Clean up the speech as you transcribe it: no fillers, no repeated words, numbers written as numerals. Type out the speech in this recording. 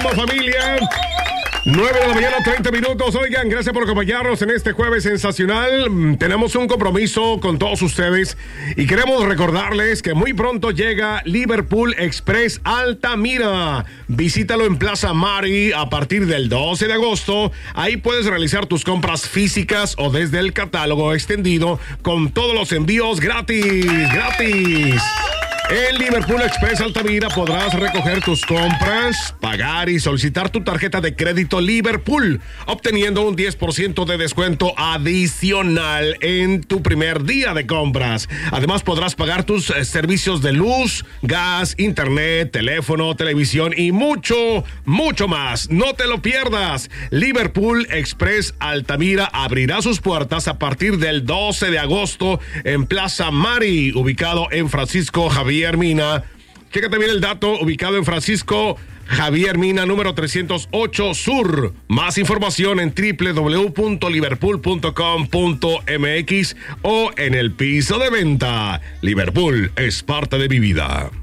pasa, familia? 9 de la mañana, 30 minutos. Oigan, gracias por acompañarnos en este jueves sensacional. Tenemos un compromiso con todos ustedes y queremos recordarles que muy pronto llega Liverpool Express Altamira. Visítalo en Plaza Mari a partir del 12 de agosto. Ahí puedes realizar tus compras físicas o desde el catálogo extendido con todos los envíos gratis. En Liverpool Express Altamira podrás recoger tus compras, pagar y solicitar tu tarjeta de crédito Liverpool, obteniendo un 10% de descuento adicional en tu primer día de compras. Además, podrás pagar tus servicios de luz, gas, internet, teléfono, televisión y mucho más. No te lo pierdas. Liverpool Express Altamira abrirá sus puertas a partir del 12 de agosto en Plaza Mari, ubicado en Francisco Javier Mina. Chécate bien el dato, ubicado en Francisco Javier Mina, número 308 Sur. Más información en www.liverpool.com.mx o en el piso de venta. Liverpool es parte de mi vida.